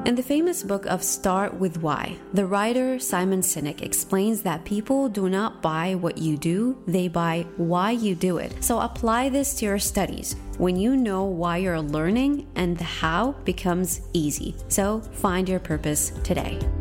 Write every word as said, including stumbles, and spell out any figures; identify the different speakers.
Speaker 1: In the famous book of Start With Why, the writer Simon Sinek explains that people do not buy what you do, they buy why you do it. So apply this to your studies. When you know why you're learning, and the how becomes easy. So find your purpose today.